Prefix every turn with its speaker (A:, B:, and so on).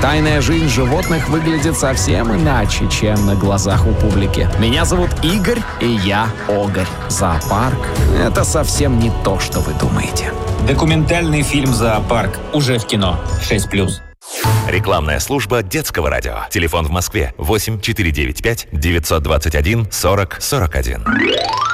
A: Тайная жизнь животных выглядит совсем иначе, чем на глазах у публики. Меня зовут Игорь, и я Огарь. Зоопарк — это совсем не то, что вы думаете.
B: Документальный фильм «Зоопарк» уже в кино. 6+.
C: Рекламная служба Детского радио. Телефон в Москве 8 495 921 40 41.